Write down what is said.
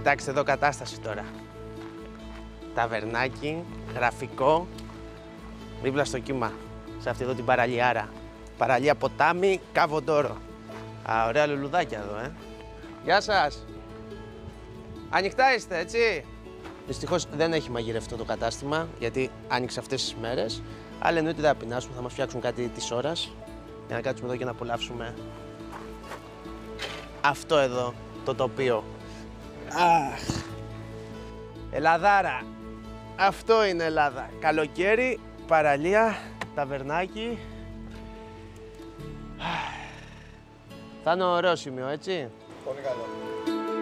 Κοιτάξτε εδώ κατάσταση τώρα. Ταβερνάκι, γραφικό, δίπλα στο κύμα, σε αυτή εδώ την παραλιάρα. Παραλία ποτάμι, Καβοντόρο. Ωραία λουλουδάκια εδώ, Γεια σας. Ανοιχτά είστε, έτσι. Δυστυχώς δεν έχει μαγειρευτό το κατάστημα, γιατί άνοιξε αυτές τις μέρες. Αλλά εννοείται δεν θα πεινάσουμε, θα μας φτιάξουν κάτι της ώρας. Για να κάτσουμε εδώ και να απολαύσουμε αυτό εδώ, το τοπίο. Αχ. Ελλαδάρα. Αυτό είναι Ελλάδα. Καλοκαίρι, παραλία, ταβερνάκι. Θα είναι ωραίο σημείο, έτσι. Πολύ καλό.